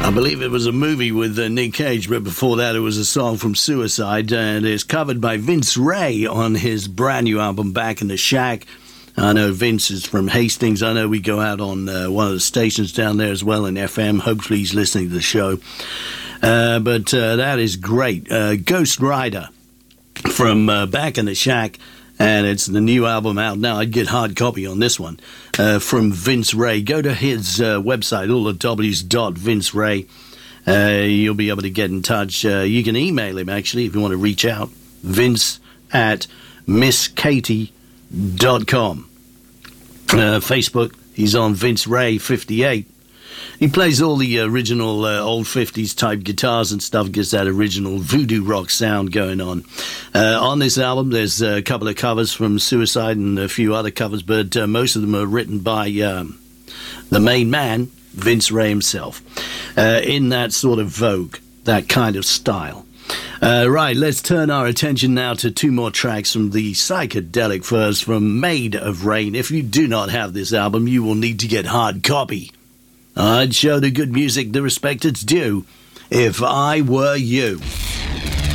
I believe it was a movie with Nick Cage, but before that it was a song from Suicide, and it's covered by Vince Ray on his brand new album, Back in the Shack. I know Vince is from Hastings. I know we go out on one of the stations down there as well in FM. Hopefully he's listening to the show. But that is great. Ghost Rider from Back in the Shack, and it's the new album out now. I'd get hard copy on this one from Vince Ray. Go to his website, all the W's .Vince Ray. You'll be able to get in touch. You can email him, actually, if you want to reach out. Vince at misskatie.com. Facebook, he's on Vince Ray 58. He plays all the original old 50s type guitars and stuff, gets that original voodoo rock sound going on. On this album, there's a couple of covers from Suicide and a few other covers, but most of them are written by the main man, Vince Ray himself, in that sort of vogue, that kind of style. Right, let's turn our attention now to two more tracks from the Psychedelic Furs from Made of Rain. If you do not have this album, you will need to get hard copy. I'd show the good music the respect it's due if I were you.